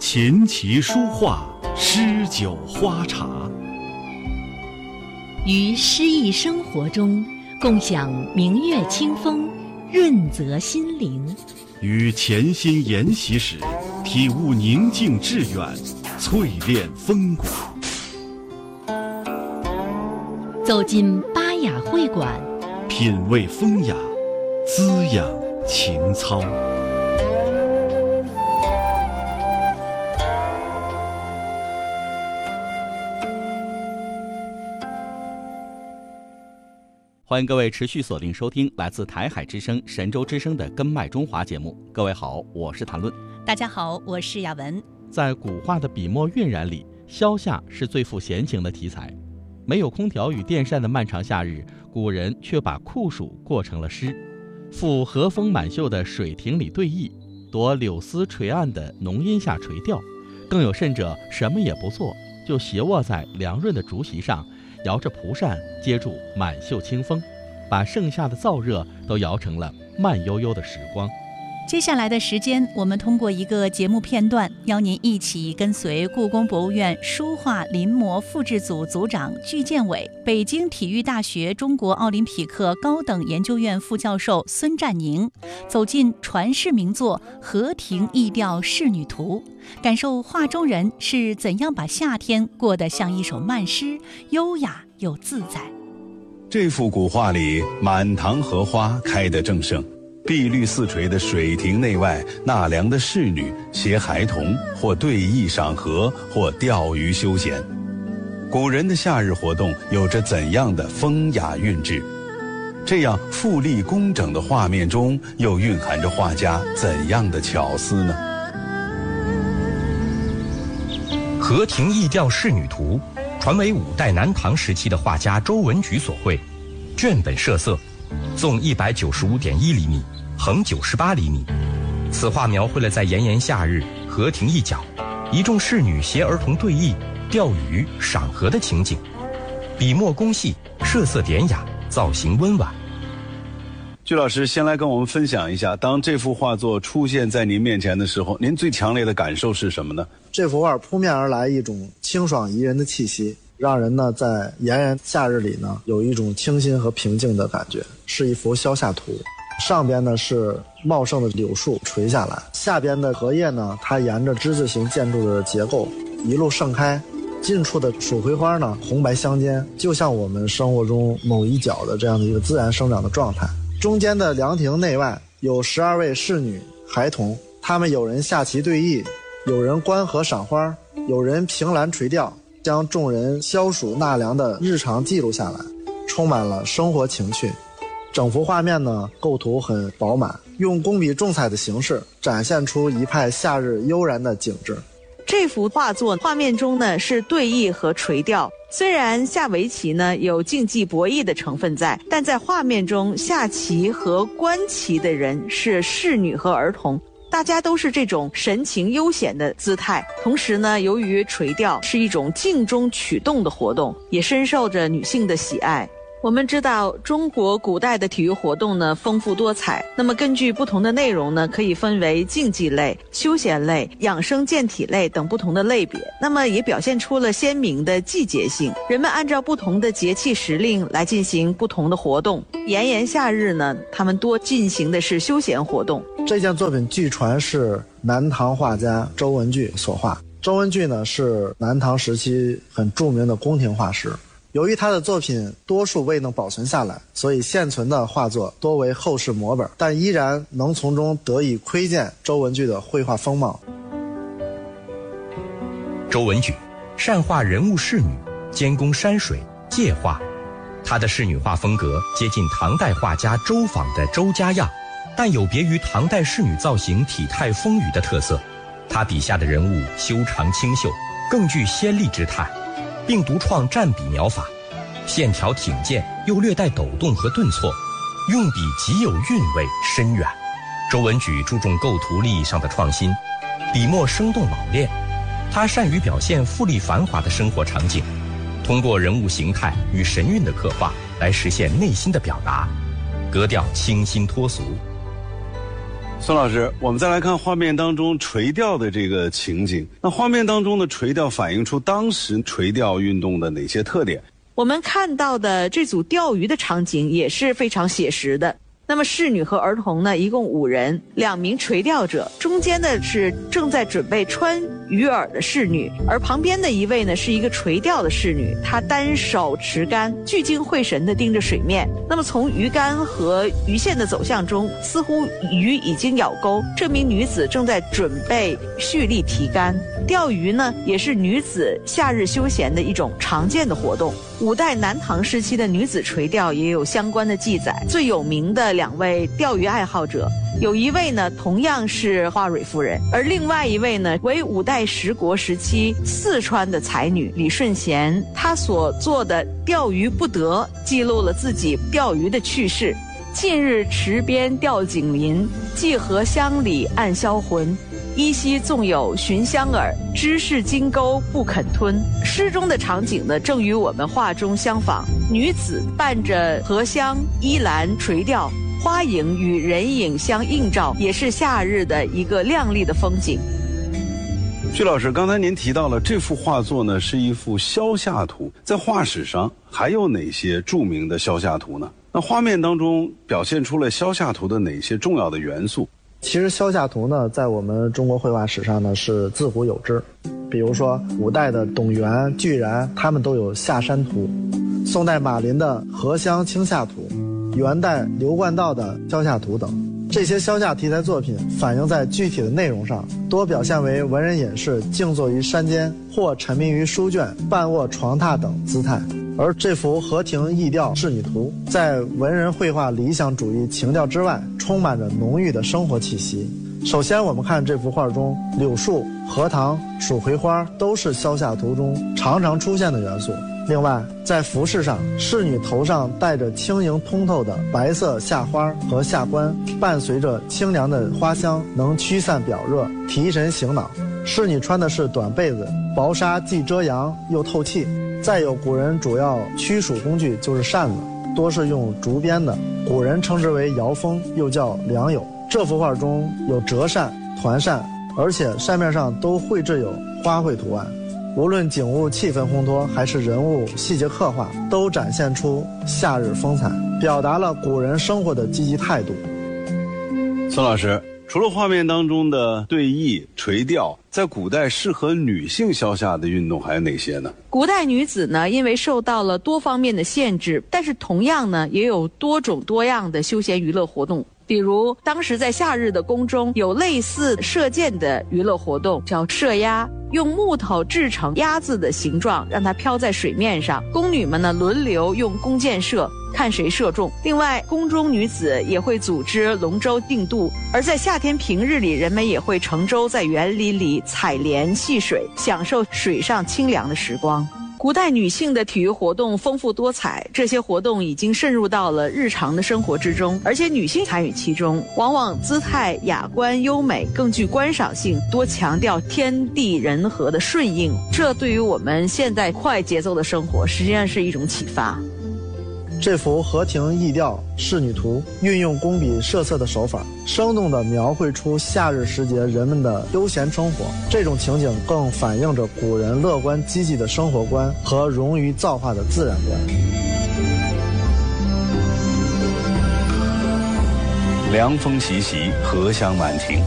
琴棋书画，诗酒花茶， 于诗意生活中共享明月清风，润泽心灵； 于潜心研习时体悟宁静致远，淬炼风骨。 走进巴雅会馆， 品味风雅，滋养情操。 欢迎各位持续锁定收听来自台海之声、神州之声的根脉中华节目。各位好，我是谭论。 大家好，我是雅文。 在古画的笔墨晕染里，消夏是最富闲情的题材。没有空调与电扇的漫长夏日，古人却把酷暑过成了诗。赴和风满袖的水亭里对弈，躲柳丝垂岸的浓荫下垂钓，更有甚者什么也不做，就斜卧在凉润的竹席上，摇着蒲扇，接住满袖清风，把盛夏的燥热都摇成了慢悠悠的时光。 接下来的时间，我们通过一个节目片段，邀您一起跟随故宫博物院书画临摹复制组组长具建伟、北京体育大学中国奥林匹克高等研究院副教授孙占宁，走进传世名作《和亭逸调仕女图》，感受画中人是怎样把夏天过得像一首慢诗，优雅又自在。 这幅古画里，满堂荷花开得正盛，碧绿四垂的水亭内外，纳凉的仕女携孩童，或对弈赏荷，或钓鱼休闲。古人的夏日活动有着怎样的风雅韵致？这样富丽工整的画面中，又蕴含着画家怎样的巧思呢？ 《和亭逸调仕女图》传为五代南唐时期的画家周文举所绘，卷本设色，纵195.1厘米，横98厘米。此画描绘了在炎炎夏日，和亭一角，一众仕女携儿童对弈、钓鱼、赏荷的情景，笔墨工细，设色典雅，造型温婉。 具老师先来跟我们分享一下，当这幅画作出现在您面前的时候，您最强烈的感受是什么呢？ 这幅画扑面而来一种清爽宜人的气息，让人呢在炎炎夏日里呢有一种清新和平静的感觉，是一幅消夏图。上边呢是茂盛的柳树垂下来，下边的荷叶呢它沿着之字形建筑的结构一路盛开，近处的蜀葵花呢红白相间，就像我们生活中某一角的这样的一个自然生长的状态。中间的凉亭内外有12位仕女孩童，他们有人下棋对弈，有人观荷赏花，有人凭栏垂钓，将众人消暑纳凉的日常记录下来，充满了生活情趣。整幅画面呢构图很饱满，用工笔重彩的形式展现出一派夏日悠然的景致。 这幅画作画面中呢是对弈和垂钓，虽然下围棋呢有竞技博弈的成分在，但在画面中下棋和观棋的人是仕女和儿童，大家都是这种神情悠闲的姿态。同时呢，由于垂钓是一种静中取动的活动，也深受着女性的喜爱。我们知道中国古代的体育活动呢丰富多彩，那么根据不同的内容呢可以分为竞技类、休闲类、养生健体类等不同的类别，那么也表现出了鲜明的季节性，人们按照不同的节气时令来进行不同的活动。炎炎夏日呢，他们多进行的是休闲活动。 这件作品据传是南唐画家周文具所画。周文具呢是南唐时期很著名的宫廷画师，由于他的作品多数未能保存下来，所以现存的画作多为后世摹本，但依然能从中得以窥见周文具的绘画风貌。 周文举善画人物仕女，兼工山水界画，他的仕女画风格接近唐代画家周昉的周家样，但有别于唐代仕女造型体态丰腴的特色。他笔下的人物修长清秀，更具仙丽之态，并独创蘸笔描法，线条挺健又略带抖动和顿挫，用笔极有韵味深远。周文举注重构图立意上的创新，笔墨生动老练。他善于表现富丽繁华的生活场景，通过人物形态与神韵的刻画来实现内心的表达，格调清新脱俗。 孙老师，我们再来看画面当中垂钓的这个情景。那画面当中的垂钓反映出当时垂钓运动的哪些特点？ 我们看到的这组钓鱼的场景也是非常写实的。那么侍女和儿童呢，一共5人，2名垂钓者，中间的是正在准备穿鱼饵的侍女，而旁边的一位呢是一个垂钓的侍女，她单手持竿，聚精会神地盯着水面。那么从鱼竿和鱼线的走向中，似乎鱼已经咬钩，这名女子正在准备蓄力提竿。钓鱼呢，也是女子夏日休闲的一种常见的活动。5代南唐时期的女子垂钓也有相关的记载，最有名的2位钓鱼爱好者，有一位呢同样是花蕊夫人，而另外一位呢为5代十国时期四川的才女李顺贤，她所做的钓鱼不得记录了自己钓鱼的趣事。近日池边钓景林，寄荷乡里暗销魂。依稀纵有寻香饵，知是金钩不肯吞。诗中的场景呢，正与我们画中相仿。女子伴着荷香依兰垂钓，花影与人影相映照，也是夏日的一个亮丽的风景。 徐老师，刚才您提到了这幅画作呢是一幅消夏图，在画史上还有哪些著名的消夏图呢？那画面当中表现出了消夏图的哪些重要的元素？ 其实消夏图呢，在我们中国绘画史上呢是自古有之。比如说5代的董源、巨然，他们都有夏山图；宋代马林的荷香清夏图，元代刘冠道的消夏图等。这些消夏题材作品反映在具体的内容上，多表现为文人隐士静坐于山间，或沉迷于书卷、半卧床榻等姿态。而这幅荷亭逸钓仕女图，在文人绘画理想主义情调之外，充满着浓郁的生活气息。首先我们看这幅画中，柳树、荷塘、蜀葵花都是消夏图中常常出现的元素。另外，在服饰上，侍女头上戴着轻盈通透的白色夏花和夏冠，伴随着清凉的花香，能驱散表热，提神醒脑。侍女穿的是短被子，薄纱既遮阳又透气。再有，古人主要驱暑工具就是扇子，多是用竹编的，古人称之为摇风，又叫良友。这幅画中有折扇、团扇，而且扇面上都绘制有花卉图案。无论景物气氛烘托，还是人物细节刻画，都展现出夏日风采，表达了古人生活的积极态度。 孙老师，除了画面当中的对弈、垂钓，在古代适合女性消夏的运动还有哪些呢？ 古代女子呢，因为受到了多方面的限制，但是同样呢，也有多种多样的休闲娱乐活动。比如当时在夏日的宫中有类似射箭的娱乐活动，叫射鸭，用木头制成鸭子的形状，让它飘在水面上，宫女们呢轮流用弓箭射，看谁射中。另外，宫中女子也会组织龙舟竞渡，而在夏天平日里，人们也会乘舟在园林里采莲戏水，享受水上清凉的时光。古代女性的体育活动丰富多彩，这些活动已经渗入到了日常的生活之中，而且女性参与其中，往往姿态雅观优美，更具观赏性，多强调天地人和的顺应。这对于我们现代快节奏的生活实际上是一种启发。 这幅荷亭逸钓仕女图运用工笔设色的手法，生动地描绘出夏日时节人们的悠闲生活。这种情景更反映着古人乐观积极的生活观和融于造化的自然观。 凉风习习，荷香满庭，